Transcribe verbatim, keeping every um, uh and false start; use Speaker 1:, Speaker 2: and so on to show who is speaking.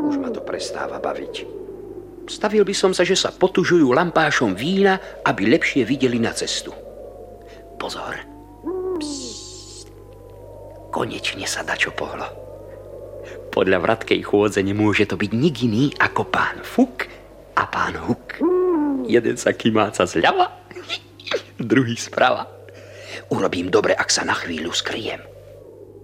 Speaker 1: Už ma to prestáva baviť. Stavil by som sa, že sa potužujú lampášom vína, aby lepšie videli na cestu. Pozor. Psst. Konečne sa dačo pohlo. Podľa vratkej chôdze nemôže to byť nik iný ako pán Fuk a pán Huk. Jeden sa kymáca zľava, druhý zprava. Urobím dobre, ak sa na chvíľu skryjem.